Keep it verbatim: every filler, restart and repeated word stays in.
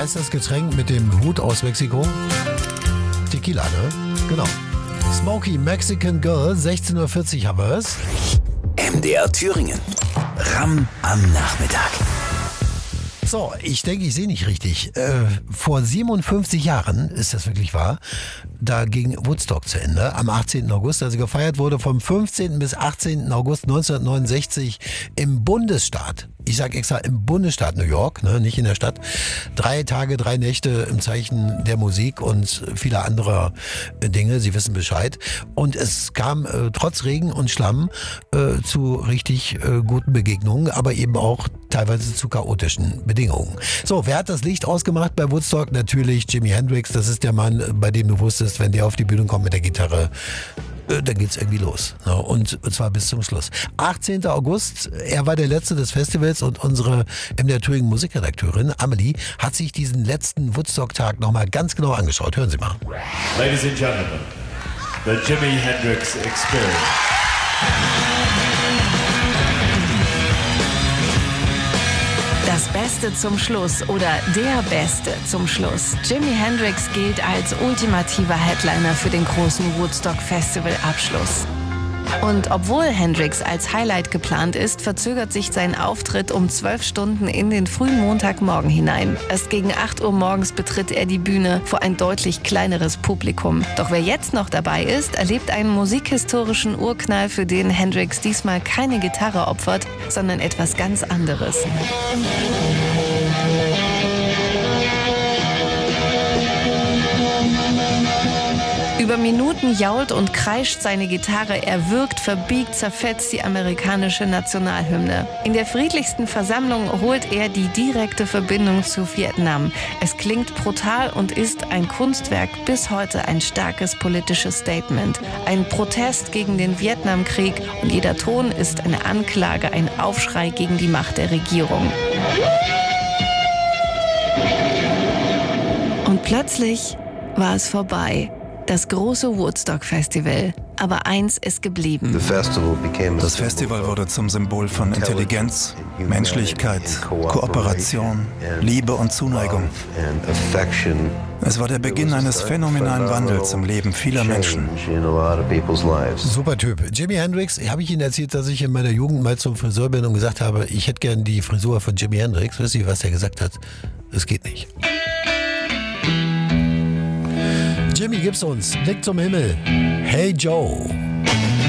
heißt das Getränk mit dem Hut aus Mexiko? Tequila, ne? Genau. Smoky Mexican Girl, sechzehn Uhr vierzig haben wir es. M D R Thüringen. Ram am Nachmittag. So, ich denke, ich sehe nicht richtig. Äh, vor siebenundfünfzig Jahren, ist das wirklich wahr, da ging Woodstock zu Ende, am achtzehnten August, also gefeiert wurde vom fünfzehnten bis achtzehnten August neunzehnhundertneunundsechzig im Bundesstaat. Ich sage extra im Bundesstaat New York, ne, nicht in der Stadt. Drei Tage, drei Nächte im Zeichen der Musik und vieler anderer äh, Dinge. Sie wissen Bescheid. Und es kam äh, trotz Regen und Schlamm äh, zu richtig äh, guten Begegnungen, aber eben auch teilweise zu chaotischen Bedingungen. So, wer hat das Licht ausgemacht bei Woodstock? Natürlich Jimi Hendrix. Das ist der Mann, bei dem du wusstest, wenn der auf die Bühne kommt mit der Gitarre, dann geht's irgendwie los. Und zwar bis zum Schluss. achtzehnten August, er war der Letzte des Festivals und unsere M D R Thüringen Musikredakteurin Amelie hat sich diesen letzten Woodstock-Tag nochmal ganz genau angeschaut. Hören Sie mal. Ladies and Gentlemen, the Jimi Hendrix Experience. Das Beste zum Schluss oder der Beste zum Schluss. Jimi Hendrix gilt als ultimativer Headliner für den großen Woodstock Festival Abschluss. Und obwohl Hendrix als Highlight geplant ist, verzögert sich sein Auftritt um zwölf Stunden in den frühen Montagmorgen hinein. Erst gegen acht Uhr morgens betritt er die Bühne vor ein deutlich kleineres Publikum. Doch wer jetzt noch dabei ist, erlebt einen musikhistorischen Urknall, für den Hendrix diesmal keine Gitarre opfert, sondern etwas ganz anderes. Über Minuten jault und kreischt seine Gitarre, er wirkt, verbiegt, zerfetzt die amerikanische Nationalhymne. In der friedlichsten Versammlung holt er die direkte Verbindung zu Vietnam. Es klingt brutal und ist ein Kunstwerk, bis heute ein starkes politisches Statement. Ein Protest gegen den Vietnamkrieg und jeder Ton ist eine Anklage, ein Aufschrei gegen die Macht der Regierung. Und plötzlich war es vorbei. Das große Woodstock-Festival. Aber eins ist geblieben. Das Festival wurde zum Symbol von Intelligenz, Menschlichkeit, Kooperation, Liebe und Zuneigung. Es war der Beginn eines phänomenalen Wandels im Leben vieler Menschen. Super Typ. Jimi Hendrix, habe ich Ihnen erzählt, dass ich in meiner Jugend mal zum Friseur bin und gesagt habe, ich hätte gern die Frisur von Jimi Hendrix. Wisst ihr, was er gesagt hat? Es geht nicht. Jimmy, gib's uns. Blick zum Himmel. Hey Joe.